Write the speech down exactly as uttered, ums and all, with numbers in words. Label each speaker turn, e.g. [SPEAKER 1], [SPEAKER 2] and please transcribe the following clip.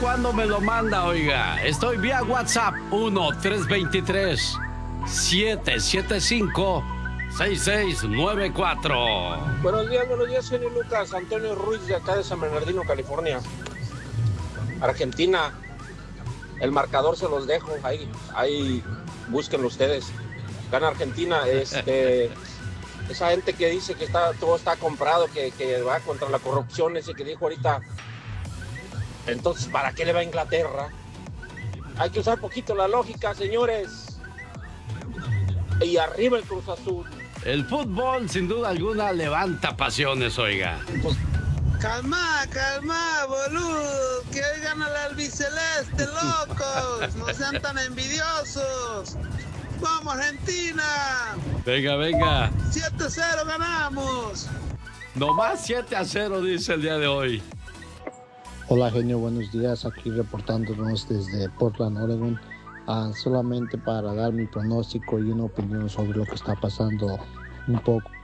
[SPEAKER 1] ¿Cuándo me lo manda, oiga? Estoy vía WhatsApp uno tres dos tres, siete siete cinco, seis seis nueve cuatro.
[SPEAKER 2] Buenos días, buenos días, genio Lucas. Antonio Ruiz de acá de San Bernardino, California. Argentina, el marcador se los dejo, ahí, ahí búsquenlo ustedes. Gana Argentina, este, esa gente que dice que está, todo está comprado, que, que va contra la corrupción, ese que dijo ahorita. Entonces, ¿para qué le va a Inglaterra? Hay que usar poquito la lógica, señores. Y arriba el Cruz Azul.
[SPEAKER 1] El fútbol, sin duda alguna, levanta pasiones, oiga.
[SPEAKER 3] Calma, calma, boludo, que hoy gana el albiceleste, locos, no sean tan envidiosos. ¡Vamos, Argentina!
[SPEAKER 1] Venga, venga.
[SPEAKER 3] siete cero ganamos.
[SPEAKER 1] Nomás siete a cero, dice el día de hoy.
[SPEAKER 4] Hola, genio, buenos días, aquí reportándonos desde Portland, Oregon. Uh, solamente para dar mi pronóstico y una opinión sobre lo que está pasando un poco